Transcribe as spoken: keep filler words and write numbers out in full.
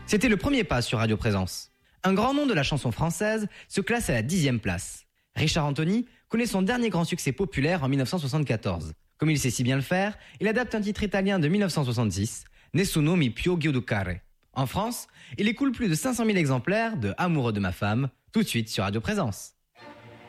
C'était le premier pas sur Radio Présence. Un grand nom de la chanson française se classe à la dixième place. Richard Anthony connaît son dernier grand succès populaire en dix-neuf cent soixante-quatorze. Comme il sait si bien le faire, il adapte un titre italien de dix-neuf cent soixante-six, Nessuno mi più giudicare. En France, il écoule plus de cinq cent mille exemplaires de Amoureux de ma femme, tout de suite sur Radio Présence.